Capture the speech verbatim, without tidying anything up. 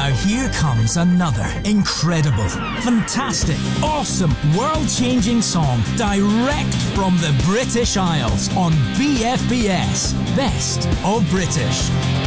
Now here comes another incredible, fantastic, awesome, world-changing song direct from the British Isles on B F B S, Best of British.